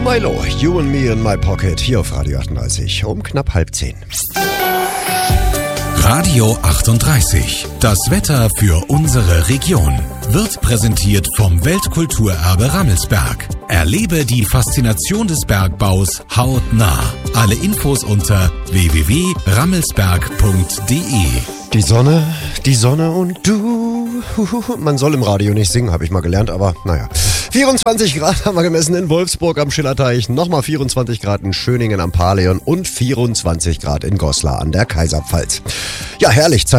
Milo, You and Me in My Pocket, hier auf Radio 38, um knapp 9:30. Radio 38. Das Wetter für unsere Region wird präsentiert vom Weltkulturerbe Rammelsberg. Erlebe die Faszination des Bergbaus hautnah. Alle Infos unter www.rammelsberg.de. Die Sonne und du. Man soll im Radio nicht singen, habe ich mal gelernt, aber naja. 24 Grad haben wir gemessen in Wolfsburg am Schillerteich, nochmal 24 Grad in Schöningen am Paleon und 24 Grad in Goslar an der Kaiserpfalz. Ja, herrlich,